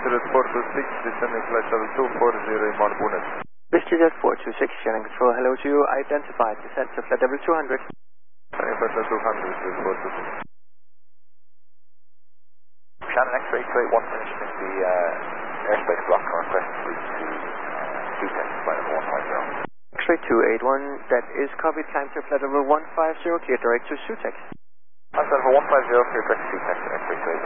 VistaJet 426, descending flight level 240 in Mount Punet. VistaJet 426, sharing control, hello to you, identified, descent to flight level 200. Flight level 200 with 426. Shannon X-ray 281, finishing the airspace block on request fleet to CTEC, flight level 150. X-ray 281, that is copied, climb to flight level 150, clear direct to SUTEC. Flight level 150, clear direct to CTEC, X-ray 281.